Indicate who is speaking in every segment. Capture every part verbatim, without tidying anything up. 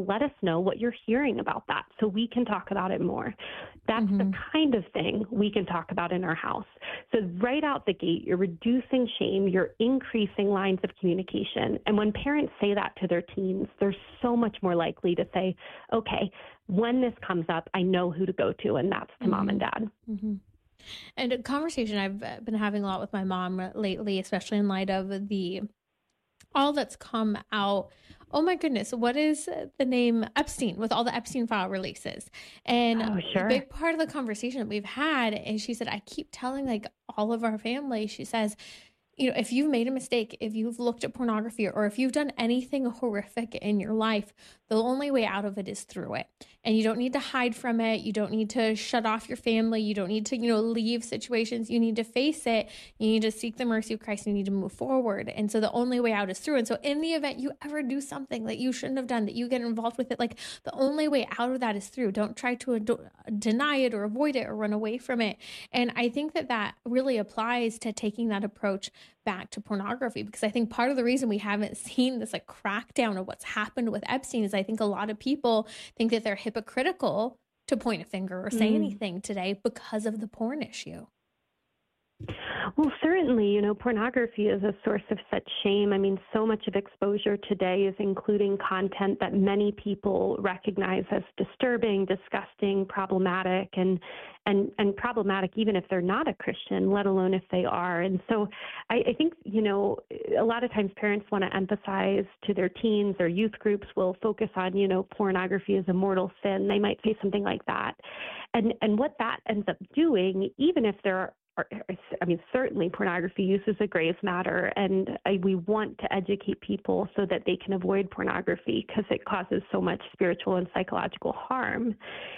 Speaker 1: let us know what you're hearing about that so we can talk about it more. That's mm-hmm. the kind of thing we can talk about in our house. So right out the gate, you're reducing shame, you're increasing lines of communication. And when parents say that to their teens, they're so much more likely to say, okay, when this comes up, I know who to go to, and that's to mm-hmm. mom and dad.
Speaker 2: Mm-hmm. And a conversation I've been having a lot with my mom lately, especially in light of the all that's come out. Oh my goodness, what is the name? Epstein, with all the Epstein file releases. And
Speaker 1: oh, sure.
Speaker 2: a big part of the conversation that we've had is she said, I keep telling like all of our family, she says, you know, if you've made a mistake, if you've looked at pornography, or if you've done anything horrific in your life, the only way out of it is through it. And you don't need to hide from it. You don't need to shut off your family. You don't need to, you know, leave situations. You need to face it. You need to seek the mercy of Christ. You need to move forward. And so the only way out is through. And so in the event you ever do something that you shouldn't have done, that you get involved with it, like the only way out of that is through. Don't try to ad- deny it or avoid it or run away from it. And I think that that really applies to taking that approach back to pornography, because I think part of the reason we haven't seen this like crackdown of what's happened with Epstein is I think a lot of people think that they're hypocritical to point a finger or say mm. anything today because of the porn issue.
Speaker 1: Well, certainly, you know, pornography is a source of such shame. I mean, so much of exposure today is including content that many people recognize as disturbing, disgusting, problematic, and and and problematic even if they're not a Christian, let alone if they are. And so I, I think, you know, a lot of times parents want to emphasize to their teens, their youth groups will focus on, you know, pornography is a mortal sin. They might say something like that. And and what that ends up doing, even if there are I mean, certainly pornography use is a grave matter, and I, we want to educate people so that they can avoid pornography because it causes so much spiritual and psychological harm.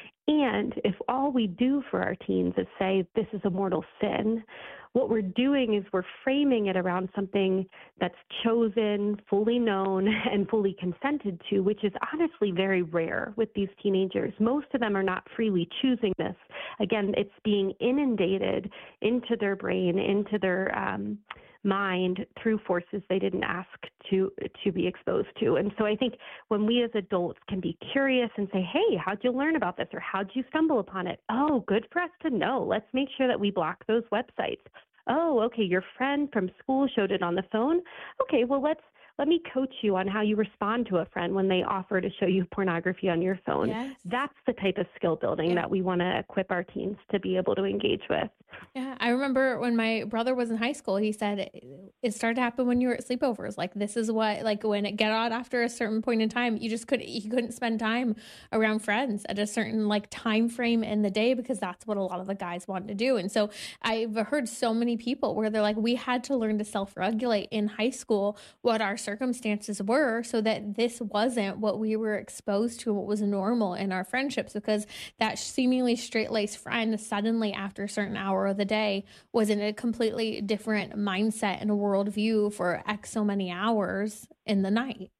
Speaker 1: And if all we do for our teens is say, this is a mortal sin, what we're doing is we're framing it around something that's chosen, fully known, and fully consented to, which is honestly very rare with these teenagers. Most of them are not freely choosing this. Again, it's being inundated into their brain, into their um, mind through forces they didn't ask to to be exposed to. And so I think when we as adults can be curious and say, hey, how'd you learn about this? Or how'd you stumble upon it? Oh, good for us to know. Let's make sure that we block those websites. Oh, okay, your friend from school showed it on the phone. Okay, well, let's let me coach you on how you respond to a friend when they offer to show you pornography on your phone.
Speaker 2: Yes.
Speaker 1: That's the type of skill building yeah. that we want to equip our teens to be able to engage with.
Speaker 2: Yeah, I remember when my brother was in high school, he said it started to happen when you were at sleepovers. Like, this is what, like when it got out after a certain point in time, you just couldn't, you couldn't spend time around friends at a certain like time frame in the day, because that's what a lot of the guys wanted to do. And so I've heard so many people where they're like, we had to learn to self-regulate in high school what our circumstances were so that this wasn't what we were exposed to, what was normal in our friendships, because that seemingly straight-laced friend suddenly after a certain hour of the day was in a completely different mindset and a worldview for X so many hours in the night.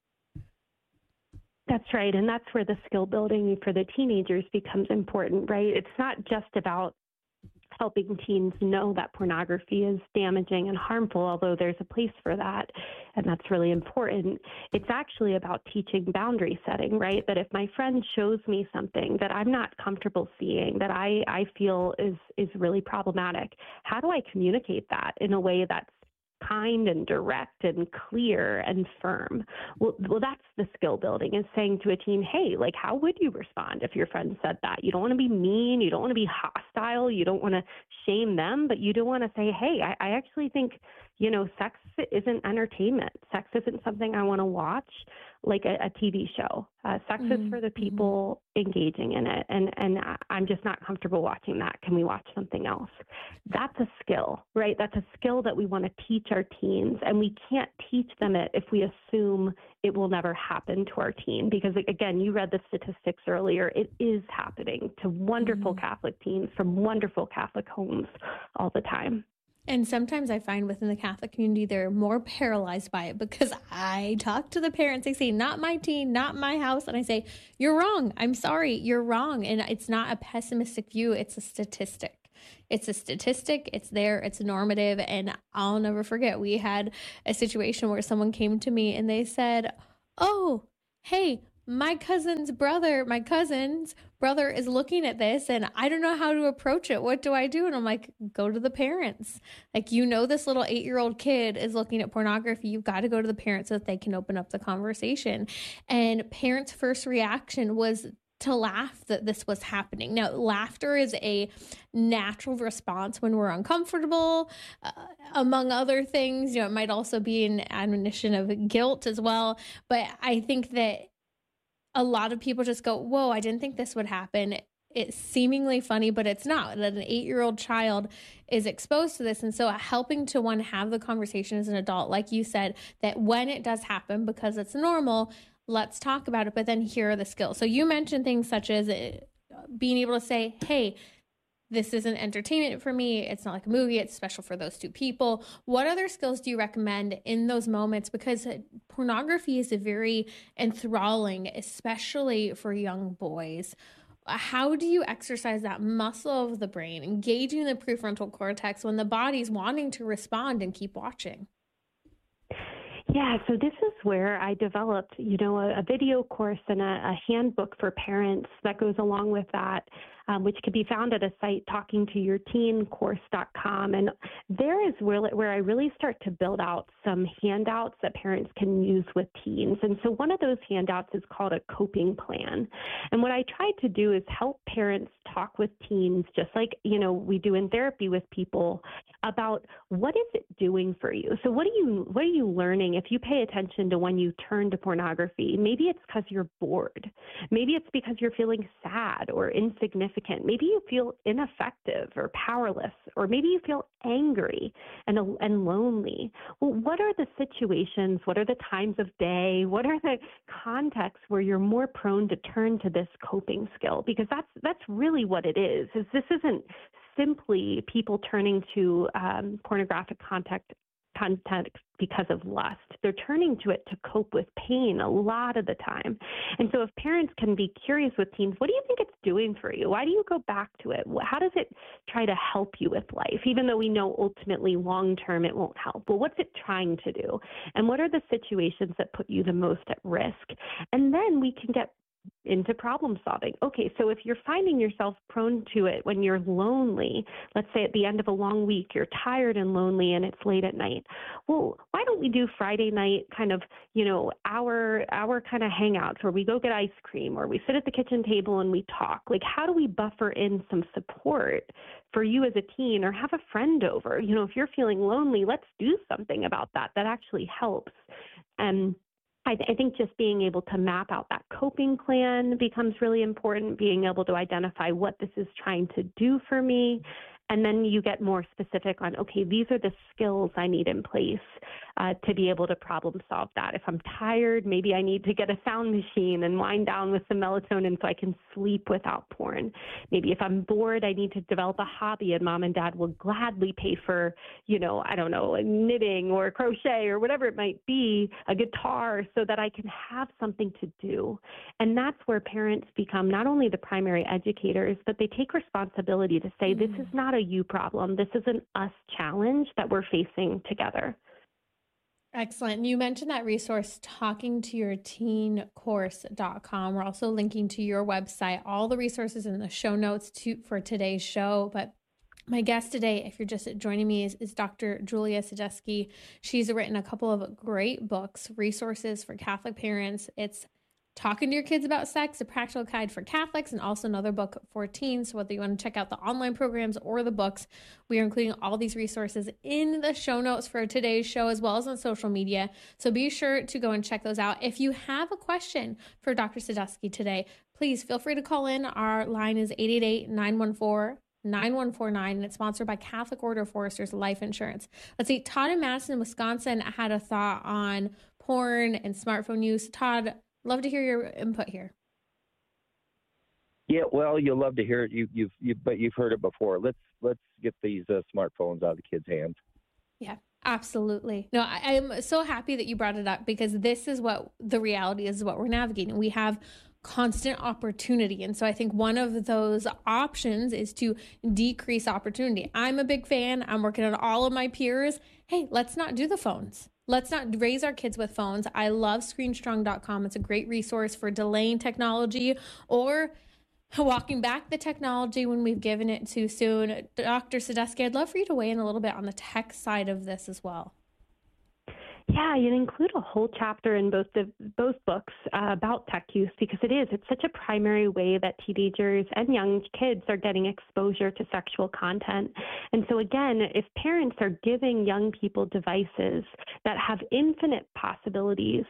Speaker 1: That's right. And that's where the skill building for the teenagers becomes important, right? It's not just about helping teens know that pornography is damaging and harmful, although there's a place for that, and that's really important. It's actually about teaching boundary setting, right? That if my friend shows me something that I'm not comfortable seeing, that I, I feel is, is really problematic, how do I communicate that in a way that's kind and direct and clear and firm? Well, well, that's the skill building, is saying to a teen, hey, like, how would you respond if your friend said that? You don't want to be mean. You don't want to be hostile. You don't want to shame them, but you do want to say, hey, I, I actually think, you know, sex isn't entertainment. Sex isn't something I want to watch like a, a T V show. Uh, sex mm-hmm. is for the people mm-hmm. engaging in it. And, and I'm just not comfortable watching that. Can we watch something else? That's a skill, right? That's a skill that we want to teach our teens. And we can't teach them it if we assume it will never happen to our teen. Because again, you read the statistics earlier. It is happening to wonderful mm-hmm. Catholic teens from wonderful Catholic homes all the time.
Speaker 2: And sometimes I find within the Catholic community, they're more paralyzed by it, because I talk to the parents. They say, not my teen, not my house. And I say, you're wrong. I'm sorry. You're wrong. And it's not a pessimistic view. It's a statistic. It's a statistic. It's there. It's normative. And I'll never forget, we had a situation where someone came to me and they said, oh, hey, my cousin's brother, my cousin's brother is looking at this and I don't know how to approach it. What do I do? And I'm like, go to the parents. Like, you know, this little eight-year-old kid is looking at pornography. You've got to go to the parents so that they can open up the conversation. And parents' first reaction was to laugh that this was happening. Now, laughter is a natural response when we're uncomfortable, uh, among other things. You know, it might also be an admonition of guilt as well. But I think that a lot of people just go, whoa, I didn't think this would happen. It's seemingly funny, but it's not. That an eight-year-old child is exposed to this. And so helping to, one, have the conversation as an adult, like you said, that when it does happen, because it's normal, let's talk about it, but then here are the skills. So you mentioned things such as being able to say, hey, this isn't entertainment for me. It's not like a movie. It's special for those two people. What other skills do you recommend in those moments? Because pornography is a very enthralling, especially for young boys. How do you exercise that muscle of the brain, engaging the prefrontal cortex when the body's wanting to respond and keep watching?
Speaker 1: Yeah, so this is where I developed, you know, a, a video course and a, a handbook for parents that goes along with that, um, which can be found at a site, talking to your teen course dot com. And there is where, where I really start to build out some handouts that parents can use with teens. And so one of those handouts is called a coping plan. And what I tried to do is help parents talk with teens, just like, you know, we do in therapy with people, about what is it doing for you? So what are you, what are you learning if you pay attention to when you turn to pornography? Maybe it's because you're bored. Maybe it's because you're feeling sad or insignificant. Maybe you feel ineffective or powerless, or maybe you feel angry and, and lonely. Well, what are the situations? What are the times of day? What are the contexts where you're more prone to turn to this coping skill? Because that's, that's really what it is, is this isn't simply people turning to um, pornographic content content because of lust. They're turning to it to cope with pain a lot of the time. And so if parents can be curious with teens, what do you think it's doing for you? Why do you go back to it? How does it try to help you with life? Even though we know ultimately long-term it won't help. Well, what's it trying to do? And what are the situations that put you the most at risk? And then we can get into problem solving. Okay, so if you're finding yourself prone to it when you're lonely, let's say at the end of a long week, you're tired and lonely and it's late at night. Well, why don't we do Friday night kind of, you know, our our kind of hangouts where we go get ice cream or we sit at the kitchen table and we talk? Like, how do we buffer in some support for you as a teen, or have a friend over? You know, if you're feeling lonely, let's do something about that. That actually helps. And I, th- I think just being able to map out that coping plan becomes really important, being able to identify what this is trying to do for me. And then you get more specific on, okay, these are the skills I need in place uh, to be able to problem solve that. If I'm tired, maybe I need to get a sound machine and wind down with some melatonin so I can sleep without porn. Maybe if I'm bored, I need to develop a hobby, and mom and dad will gladly pay for, you know, I don't know, knitting or crochet or whatever it might be, a guitar, so that I can have something to do. And that's where parents become not only the primary educators, but they take responsibility to say, mm-hmm. this is not a you problem. This is an us challenge that we're facing together.
Speaker 2: Excellent. You mentioned that resource, talking to your teen course dot com. We're also linking to your website, all the resources in the show notes to, for today's show. But my guest today, if you're just joining me, is, is Doctor Julia Sadusky. She's written a couple of great books, resources for Catholic parents. It's Talking to Your Kids About Sex, a practical guide for Catholics, and also another book for teens. So whether you want to check out the online programs or the books, we are including all these resources in the show notes for today's show, as well as on social media. So be sure to go and check those out. If you have a question for Doctor Sadusky today, please feel free to call in. Our line is eight eight eight, nine one four, nine one four nine, and it's sponsored by Catholic Order of Foresters Life Insurance. Let's see, Todd in Madison, Wisconsin had a thought on porn and smartphone use. Todd, love to hear your input here.
Speaker 3: Yeah, well, you'll love to hear it. You, you've, you, but you've heard it before. Let's let's get these uh, smartphones out of the kids' hands.
Speaker 2: Yeah, absolutely. No, I, I'm so happy that you brought it up, because this is what the reality is, what we're navigating. We have constant opportunity. And so I think one of those options is to decrease opportunity. I'm a big fan. I'm working on all of my peers. Hey, let's not do the phones. Let's not raise our kids with phones. I love screen strong dot com. It's a great resource for delaying technology or walking back the technology when we've given it too soon. Doctor Sadusky, I'd love for you to weigh in a little bit on the tech side of this as well.
Speaker 1: Yeah, you include a whole chapter in both the both books uh, about tech use because it is. It's such a primary way that teenagers and young kids are getting exposure to sexual content. And so again, if parents are giving young people devices that have infinite possibilities,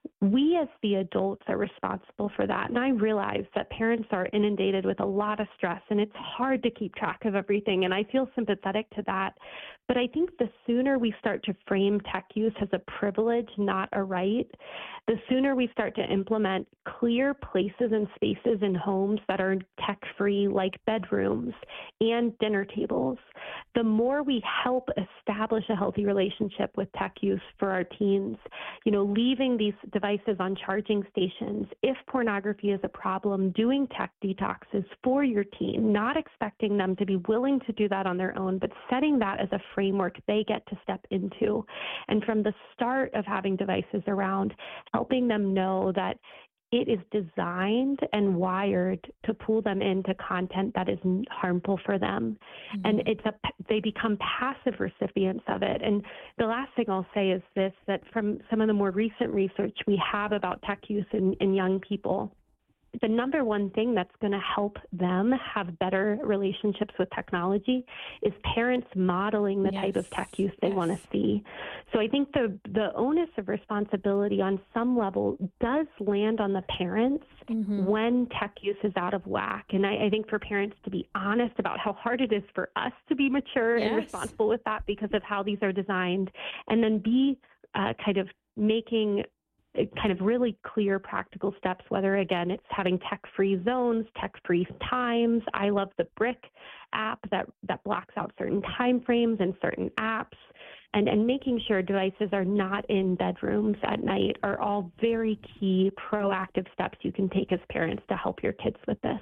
Speaker 1: we as the adults are responsible for that. And I realize that parents are inundated with a lot of stress and it's hard to keep track of everything. And I feel sympathetic to that. But I think the sooner we start to frame tech use as a privilege, not a right, the sooner we start to implement clear places and spaces in homes that are tech-free, like bedrooms and dinner tables, the more we help establish a healthy relationship with tech use for our teens. You know, leaving these devices on charging stations. If pornography is a problem, doing tech detoxes for your teen, not expecting them to be willing to do that on their own, but setting that as a framework they get to step into. And from the start of having devices around, helping them know that it is designed and wired to pull them into content that is harmful for them. Mm-hmm. And it's a, they become passive recipients of it. And the last thing I'll say is this, that from some of the more recent research we have about tech use in, in young people, the number one thing that's going to help them have better relationships with technology is parents modeling the yes. type of tech use they yes. want to see. So I think the the onus of responsibility on some level does land on the parents mm-hmm. when tech use is out of whack. And I, I think for parents to be honest about how hard it is for us to be mature yes. and responsible with that because of how these are designed, and then be uh, kind of making kind of really clear practical steps, whether, again, it's having tech-free zones, tech-free times. I love the Brick app that, that blocks out certain time frames and certain apps, and, and making sure devices are not in bedrooms at night are all very key proactive steps you can take as parents to help your kids with this.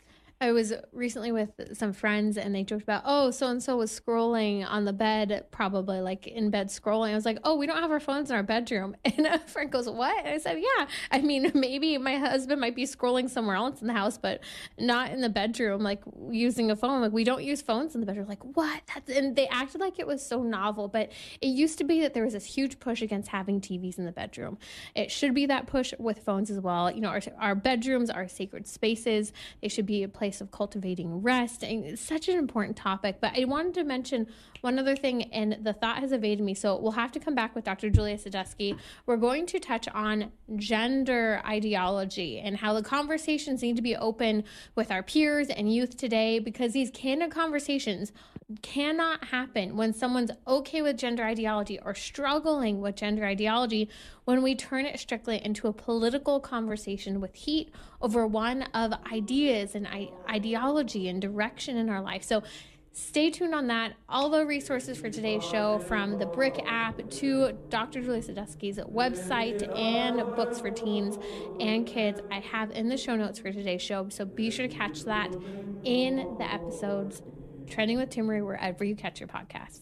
Speaker 2: I was recently with some friends and they joked about, oh, so-and-so was scrolling on the bed, probably like in bed scrolling. I was like, oh, we don't have our phones in our bedroom. And a friend goes, what? And I said, yeah, I mean, maybe my husband might be scrolling somewhere else in the house, but not in the bedroom, like using a phone. Like we don't use phones in the bedroom. Like what? That's, and they acted like it was so novel, but it used to be that there was this huge push against having T Vs in the bedroom. It should be that push with phones as well. You know, our, our bedrooms are sacred spaces. They should be a place of cultivating rest. And it's such an important topic, but I wanted to mention one other thing, and the thought has evaded me, so we'll have to come back with Doctor Julia Sadusky. We're going to touch on gender ideology and how the conversations need to be open with our peers and youth today, because these candid conversations cannot happen when someone's okay with gender ideology or struggling with gender ideology when we turn it strictly into a political conversation with heat over one of ideas and I- ideology and direction in our life. So stay tuned on that. All the resources for today's show, from the Brick app to Doctor Julia Sadusky's website and books for teens and kids, I have in the show notes for today's show. So be sure to catch that in the episodes Trending with Timmerie, wherever you catch your podcasts.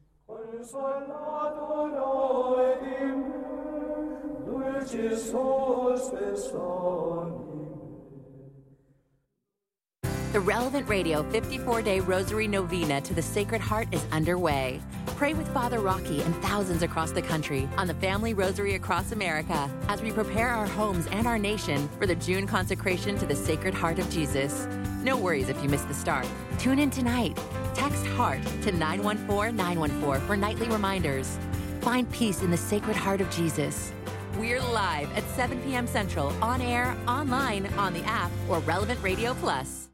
Speaker 4: The Relevant Radio fifty-four day Rosary Novena to the Sacred Heart is underway. Pray with Father Rocky and thousands across the country on the Family Rosary across America as we prepare our homes and our nation for the June consecration to the Sacred Heart of Jesus. No worries if you missed the start. Tune in tonight. Text HEART to nine one four nine one four for nightly reminders. Find peace in the Sacred Heart of Jesus. We're live at seven p.m. Central, on air, online, on the app, or Relevant Radio Plus.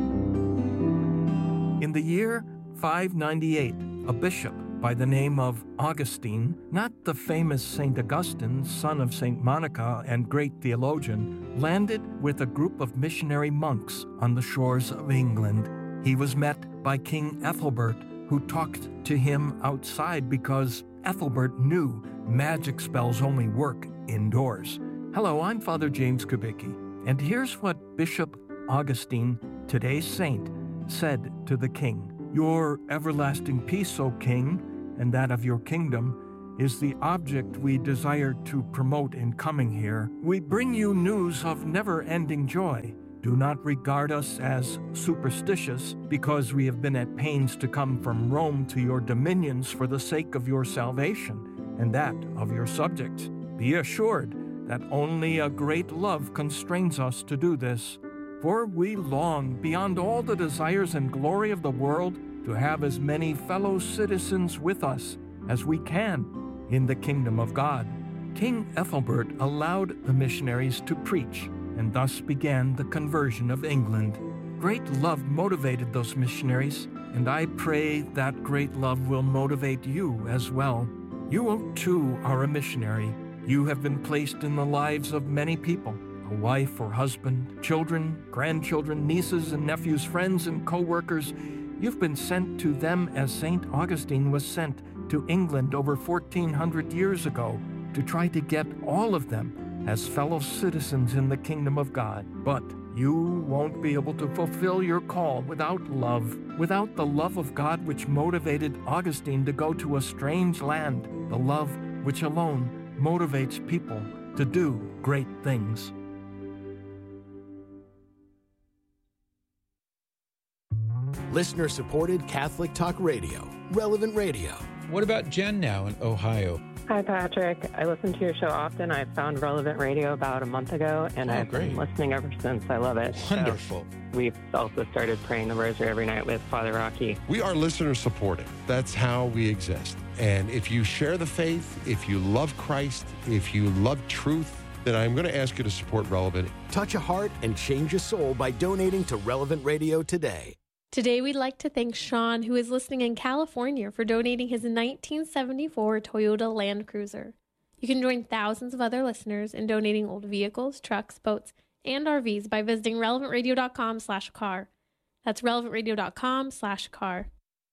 Speaker 5: In the year five ninety-eight, a bishop by the name of Augustine, not the famous Saint Augustine, son of Saint Monica and great theologian, landed with a group of missionary monks on the shores of England. He was met by King Ethelbert, who talked to him outside because Ethelbert knew magic spells only work indoors. Hello, I'm Father James Kubicki. And here's what Bishop Augustine, today's saint, said to the king. Your everlasting peace, O king, and that of your kingdom, is the object we desire to promote in coming here. We bring you news of never-ending joy. Do not regard us as superstitious because we have been at pains to come from Rome to your dominions for the sake of your salvation and that of your subjects. Be assured that only a great love constrains us to do this. For we long, beyond all the desires and glory of the world, to have as many fellow citizens with us as we can in the kingdom of God. King Ethelbert allowed the missionaries to preach, and thus began the conversion of England. Great love motivated those missionaries, and I pray that great love will motivate you as well. You too are a missionary. You have been placed in the lives of many people. A wife or husband, children, grandchildren, nieces and nephews, friends and co-workers. You've been sent to them as Saint Augustine was sent to England over fourteen hundred years ago, to try to get all of them as fellow citizens in the kingdom of God. But you won't be able to fulfill your call without love, without the love of God which motivated Augustine to go to a strange land, the love which alone motivates people to do great things.
Speaker 6: Listener-supported Catholic Talk Radio, Relevant Radio.
Speaker 7: What about Jen now in Ohio?
Speaker 8: Hi, Patrick. I listen to your show often. I found Relevant Radio about a month ago, and
Speaker 7: oh,
Speaker 8: I've
Speaker 7: great.
Speaker 8: been listening ever since. I love it.
Speaker 7: Wonderful.
Speaker 8: So we've also started praying the rosary every night with Father Rocky.
Speaker 9: We are listener-supported. That's how we exist. And if you share the faith, if you love Christ, if you love truth, then I'm going to ask you to support Relevant.
Speaker 6: Touch a heart and change a soul by donating to Relevant Radio today.
Speaker 2: Today, we'd like to thank Sean, who is listening in California, for donating his nineteen seventy-four Toyota Land Cruiser. You can join thousands of other listeners in donating old vehicles, trucks, boats, and R Vs by visiting relevantradio.com slash car. That's relevantradio.com slash car.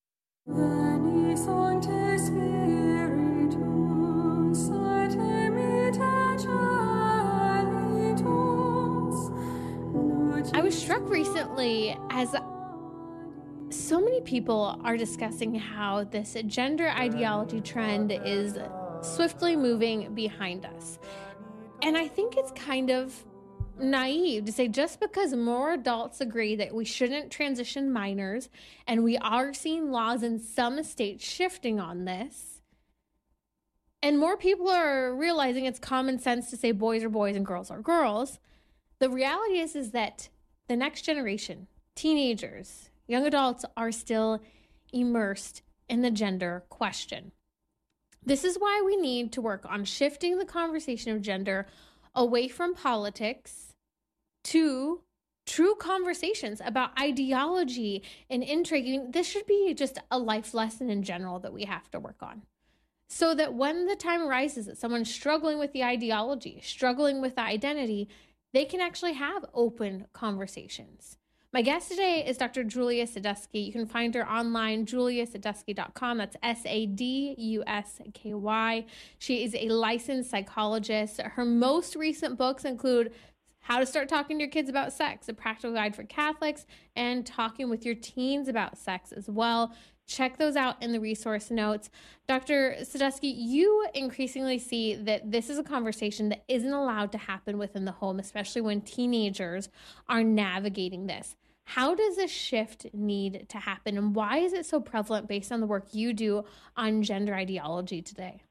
Speaker 2: I was struck recently as so many people are discussing how this gender ideology trend is swiftly moving behind us. And I think it's kind of naive to say just because more adults agree that we shouldn't transition minors, and we are seeing laws in some states shifting on this, and more people are realizing it's common sense to say boys are boys and girls are girls, the reality is, is that the next generation, teenagers, young adults, are still immersed in the gender question. This is why we need to work on shifting the conversation of gender away from politics to true conversations about ideology and intrigue. This should be just a life lesson in general that we have to work on, so that when the time arises that someone's struggling with the ideology, struggling with the identity, they can actually have open conversations. My guest today is Doctor Julia Sadusky. You can find her online, julia sadusky dot com. That's S A D U S K Y. She is a licensed psychologist. Her most recent books include How to Start Talking to Your Kids About Sex, a practical guide for Catholics, and Talking with Your Teens About Sex as well. Check those out in the resource notes. Doctor Sadusky, you increasingly see that this is a conversation that isn't allowed to happen within the home, especially when teenagers are navigating this. How does this shift need to happen, and why is it so prevalent based on the work you do on gender ideology today?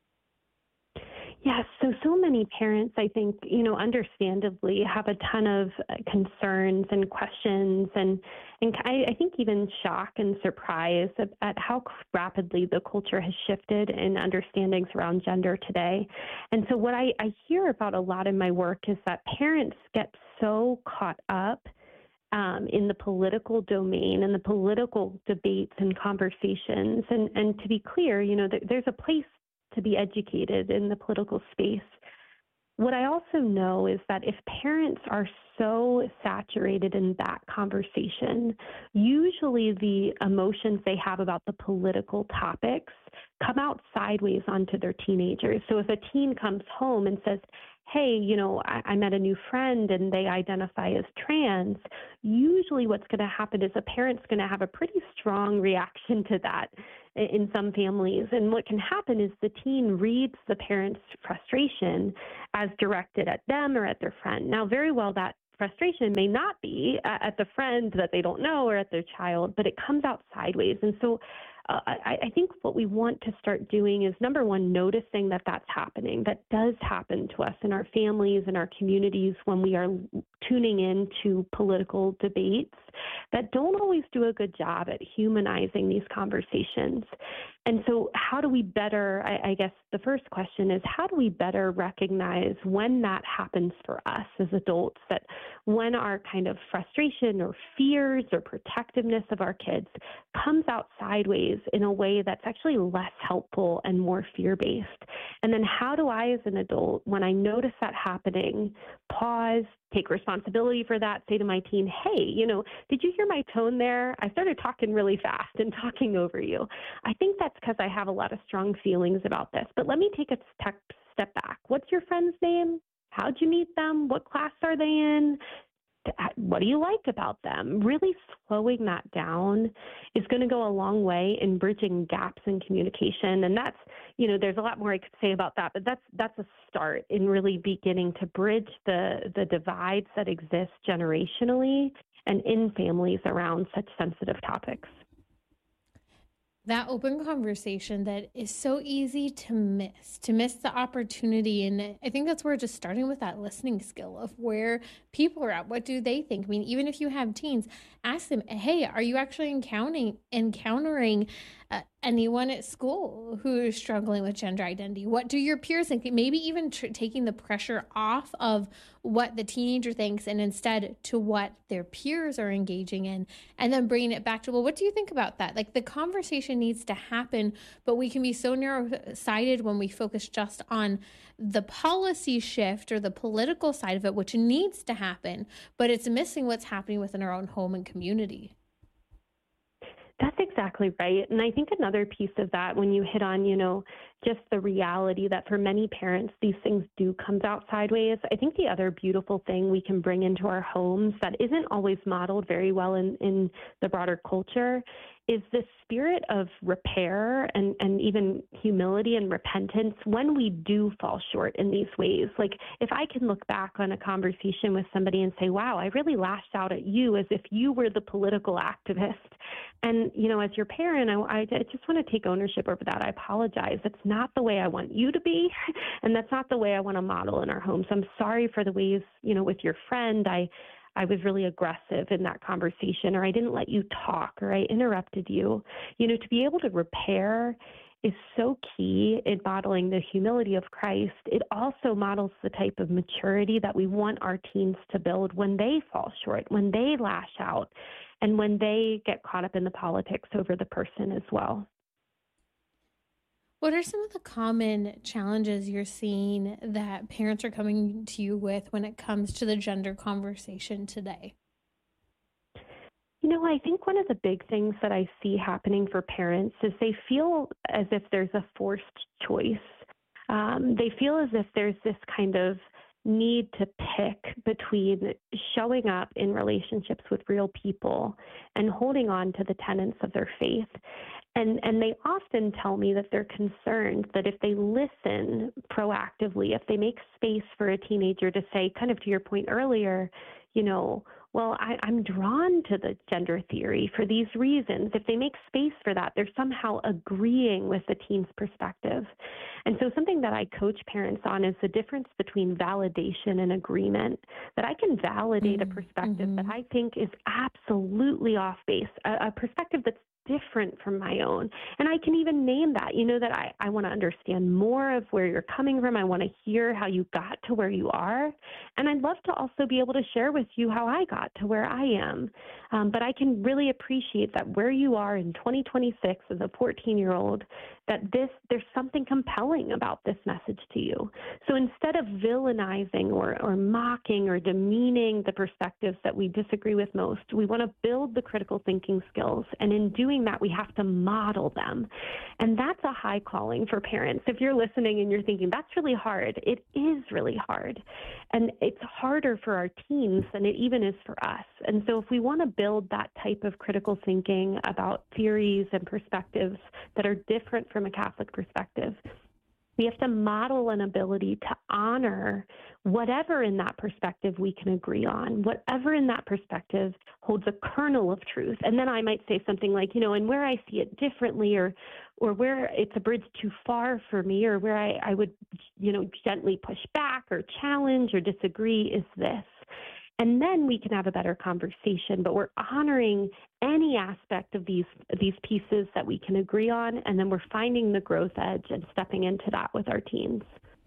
Speaker 1: Yes, so, so many parents, I think, you know, understandably have a ton of concerns and questions and, and I, I think even shock and surprise at, at how rapidly the culture has shifted in understandings around gender today. And so what I, I hear about a lot in my work is that parents get so caught up Um, in the political domain and the political debates and conversations. And, and to be clear, you know, there, there's a place to be educated in the political space. What I also know is that if parents are so saturated in that conversation, usually the emotions they have about the political topics come out sideways onto their teenagers. So if a teen comes home and says, hey, you know, I, I met a new friend and they identify as trans, usually what's going to happen is a parent's going to have a pretty strong reaction to that in some families. And what can happen is the teen reads the parent's frustration as directed at them or at their friend. Now, very well, that frustration may not be at the friend that they don't know or at their child, but it comes out sideways. And so uh, I, I think what we want to start doing is, number one, noticing that that's happening. That does happen to us in our families and our communities when we are tuning into political debates that don't always do a good job at humanizing these conversations. And so how do we better, I, I guess the first question is, how do we better recognize when that happens for us as adults, that when our kind of frustration or fears or protectiveness of our kids comes out sideways in a way that's actually less helpful and more fear-based? And then how do I, as an adult, when I notice that happening, pause, take responsibility for that, say to my teen, hey, you know, did you hear my tone there? I started talking really fast and talking over you. I think that's because I have a lot of strong feelings about this. But let me take a step back. What's your friend's name? How'd you meet them? What class are they in? What do you like about them? Really slowing that down is going to go a long way in bridging gaps in communication. And that's, you know, there's a lot more I could say about that, but that's that's a start in really beginning to bridge the, the divides that exist generationally and in families around such sensitive topics.
Speaker 2: That open conversation that is so easy to miss, to miss the opportunity. And I think that's where just starting with that listening skill of where people are at. What do they think? I mean, even if you have teens, ask them, hey, are you actually encountering, encountering uh, anyone at school who is struggling with gender identity? What do your peers think? Maybe even tr- taking the pressure off of what the teenager thinks and instead to what their peers are engaging in, and then bringing it back to, well, what do you think about that? Like, the conversation needs to happen, but we can be so narrow-sighted when we focus just on the policy shift or the political side of it, which needs to happen, but it's missing what's happening within our own home and community.
Speaker 1: That's exactly right. And I think another piece of that, when you hit on, you know, just the reality that for many parents, these things do come out sideways. I think the other beautiful thing we can bring into our homes that isn't always modeled very well in, in the broader culture is this spirit of repair and, and even humility and repentance when we do fall short in these ways. Like, if I can look back on a conversation with somebody and say, wow, I really lashed out at you as if you were the political activist. And, you know, as your parent, I, I just want to take ownership over that. I apologize. It's not the way I want you to be, and that's not the way I want to model in our home. So I'm sorry for the ways, you know, with your friend, I I was really aggressive in that conversation, or I didn't let you talk, or I interrupted you. You know, to be able to repair is so key in modeling the humility of Christ. It also models the type of maturity that we want our teens to build when they fall short, when they lash out, and when they get caught up in the politics over the person as well.
Speaker 2: What are some of the common challenges you're seeing that parents are coming to you with when it comes to the gender conversation today?
Speaker 1: You know, I think one of the big things that I see happening for parents is they feel as if there's a forced choice. Um, they feel as if there's this kind of need to pick between showing up in relationships with real people and holding on to the tenets of their faith. And and they often tell me that they're concerned that if they listen proactively, if they make space for a teenager to say, kind of to your point earlier, you know, well, I, I'm drawn to the gender theory for these reasons. If they make space for that, they're somehow agreeing with the teen's perspective. And so something that I coach parents on is the difference between validation and agreement, that I can validate mm-hmm. a perspective mm-hmm. that I think is absolutely off base, a, a perspective that's different from my own. And I can even name that, you know, that I, I want to understand more of where you're coming from. I want to hear how you got to where you are. And I'd love to also be able to share with you how I got to where I am. Um, but I can really appreciate that where you are in twenty twenty-six as a fourteen-year-old that this there's something compelling about this message to you. So instead of villainizing or, or mocking or demeaning the perspectives that we disagree with most, we want to build the critical thinking skills. And in doing that, we have to model them. And that's a high calling for parents. If you're listening and you're thinking, that's really hard, it is really hard. And it's harder for our teens than it even is for us. And so if we want to build that type of critical thinking about theories and perspectives that are different from a Catholic perspective, we have to model an ability to honor whatever in that perspective we can agree on, whatever in that perspective holds a kernel of truth. And then I might say something like, you know, and where I see it differently, or or where it's a bridge too far for me, or where I, I would, you know, gently push back or challenge or disagree is this. And then we can have a better conversation, but we're honoring any aspect of these these pieces that we can agree on, and then we're finding the growth edge and stepping into that with our teens.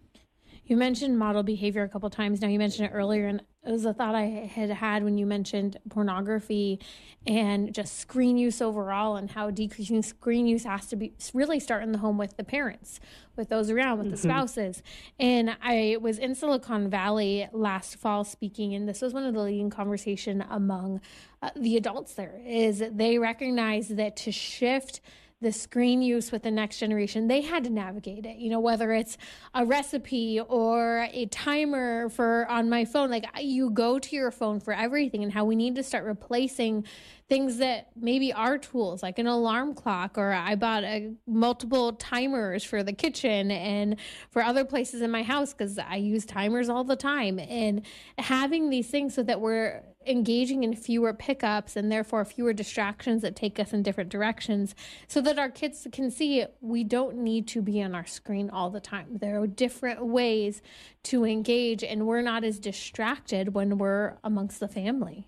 Speaker 2: You mentioned model behavior a couple times. Now, you mentioned it earlier, and it was a thought I had had when you mentioned pornography and just screen use overall, and how decreasing screen use has to be really start in the home with the parents, with those around, with mm-hmm. the spouses. And I was in Silicon Valley last fall speaking, and this was one of the leading conversation among uh, the adults there, is they recognize that to shift the screen use with the next generation, they had to navigate it, you know, whether it's a recipe or a timer for on my phone. Like, you go to your phone for everything, and how we need to start replacing things that maybe are tools, like an alarm clock, or I bought a, multiple timers for the kitchen and for other places in my house because I use timers all the time. And having these things so that we're engaging in fewer pickups and therefore fewer distractions that take us in different directions, so that our kids can see we don't need to be on our screen all the time. There are different ways to engage, and we're not as distracted when we're amongst the family.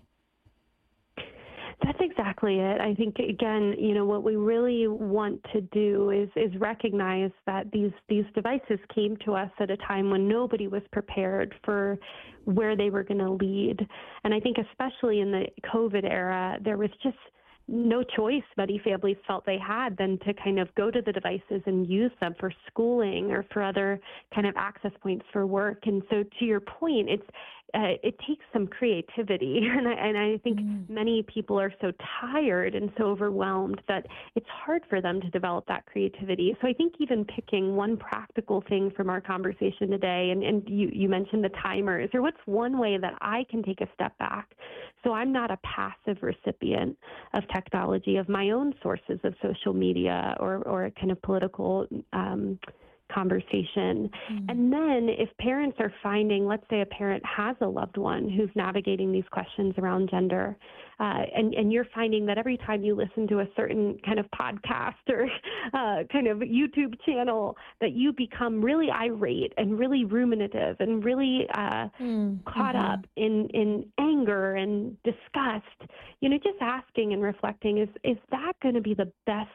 Speaker 1: That's exactly it. I think, again, you know, what we really want to do is is recognize that these these devices came to us at a time when nobody was prepared for where they were going to lead. And I think especially in the COVID era, there was just no choice many families felt they had than to kind of go to the devices and use them for schooling or for other kind of access points for work. And so to your point, it's uh, it takes some creativity. And I, and I think mm. many people are so tired and so overwhelmed that it's hard for them to develop that creativity. So I think even picking one practical thing from our conversation today, and, and you, you mentioned the timers, or what's one way that I can take a step back so I'm not a passive recipient of technology, of my own sources of social media or, or kind of political um, conversation. Mm-hmm. And then if parents are finding, let's say a parent has a loved one who's navigating these questions around gender, uh, and, and you're finding that every time you listen to a certain kind of podcast or uh, kind of YouTube channel, that you become really irate and really ruminative and really uh, mm-hmm. caught up in, in anger and disgust, you know, just asking and reflecting, is, is that going to be the best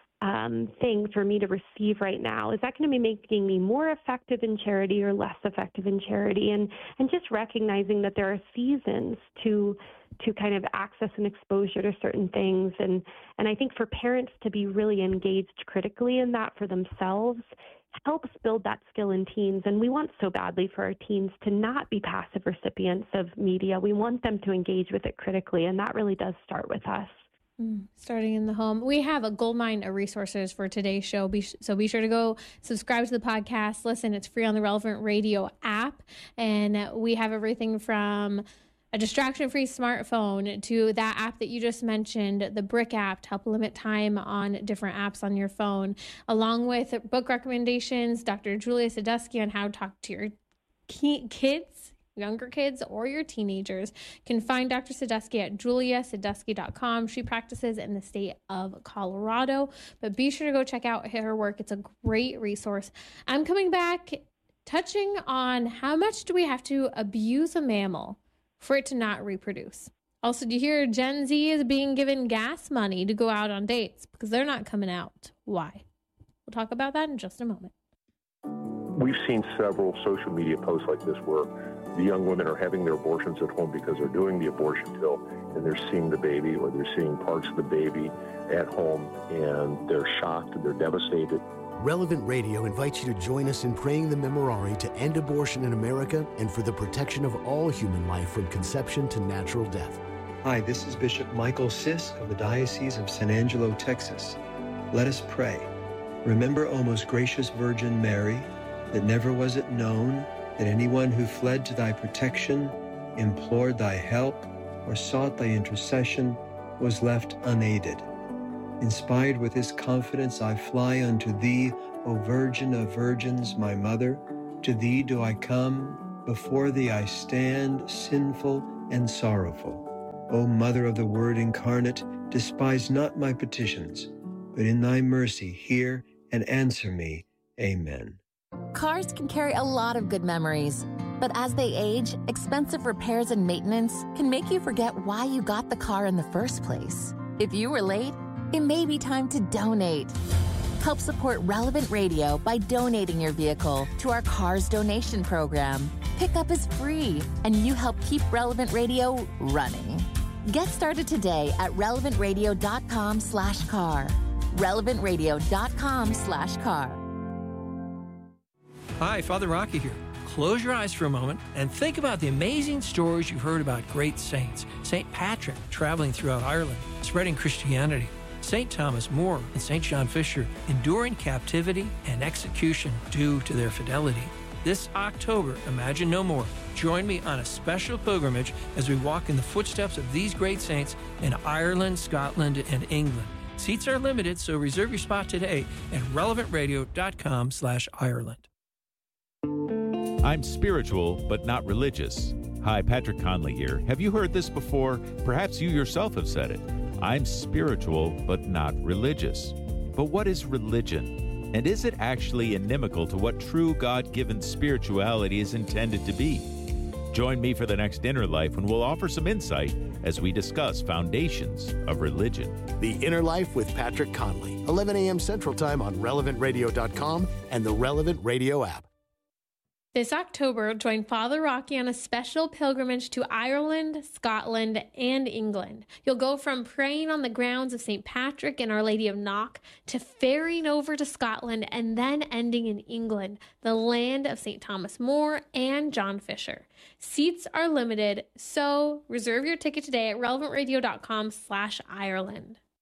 Speaker 1: Um, thing for me to receive right now? Is that going to be making me more effective in charity or less effective in charity? And and just recognizing that there are seasons to to kind of access and exposure to certain things. And and I think for parents to be really engaged critically in that for themselves helps build that skill in teens. And we want so badly for our teens to not be passive recipients of media. We want them to engage with it critically, and that really does start with us.
Speaker 2: Starting in the home. We have a goldmine of resources for today's show. Be sh- so be sure to go subscribe to the podcast. Listen, it's free on the Relevant Radio app. And we have everything from a distraction-free smartphone to that app that you just mentioned, the Brick app, to help limit time on different apps on your phone, along with book recommendations, Doctor Julia Sadusky on how to talk to your ki- kids, younger kids, or your teenagers. Can find Doctor Sadusky at julia sadusky dot com. She practices in the state of Colorado, but be sure to go check out her work. It's a great resource. I'm coming back touching on how much do we have to abuse a mammal for it to not reproduce. Also, do you hear Gen Z is being given gas money to go out on dates because they're not coming out? Why? We'll talk about that in just a moment.
Speaker 10: We've seen several social media posts like this where the young women are having their abortions at home because they're doing the abortion pill and they're seeing the baby, or they're seeing parts of the baby at home, and they're shocked and they're devastated.
Speaker 6: Relevant Radio invites you to join us in praying the Memorare to end abortion in America and for the protection of all human life from conception to natural death.
Speaker 11: Hi, this is Bishop Michael Sisk of the Diocese of San Angelo, Texas. Let us pray. Remember, O most gracious Virgin Mary, that never was it known that anyone who fled to thy protection, implored thy help, or sought thy intercession was left unaided. Inspired with this confidence, I fly unto thee, O Virgin of Virgins, my mother. To thee do I come, before thee I stand, sinful and sorrowful. O Mother of the Word incarnate, despise not my petitions, but in thy mercy hear and answer me. Amen.
Speaker 4: Cars can carry a lot of good memories, but as they age, expensive repairs and maintenance can make you forget why you got the car in the first place. If you were late, it may be time to donate. Help support Relevant Radio by donating your vehicle to our Cars Donation Program. Pickup is free, and you help keep Relevant Radio running. Get started today at relevant radio dot com slash car. relevant radio dot com slash car.
Speaker 5: Hi, Father Rocky here. Close your eyes for a moment and think about the amazing stories you've heard about great saints. Saint Patrick traveling throughout Ireland, spreading Christianity. Saint Thomas More and Saint John Fisher enduring captivity and execution due to their fidelity. This October, Imagine No More. Join me on a special pilgrimage as we walk in the footsteps of these great saints in Ireland, Scotland, and England. Seats are limited, so reserve your spot today at relevant radio dot com slash Ireland.
Speaker 12: I'm spiritual, but not religious. Hi, Patrick Conley here. Have you heard this before? Perhaps you yourself have said it. I'm spiritual, but not religious. But what is religion? And is it actually inimical to what true God-given spirituality is intended to be? Join me for the next Inner Life when we'll offer some insight as we discuss foundations of religion.
Speaker 6: The Inner Life with Patrick Conley, eleven a.m. Central Time on relevant radio dot com and the Relevant Radio app.
Speaker 2: This October, join Father Rocky on a special pilgrimage to Ireland, Scotland, and England. You'll go from praying on the grounds of Saint Patrick and Our Lady of Knock to ferrying over to Scotland and then ending in England, the land of Saint Thomas More and John Fisher. Seats are limited, so reserve your ticket today at relevant radio dot com slash Ireland.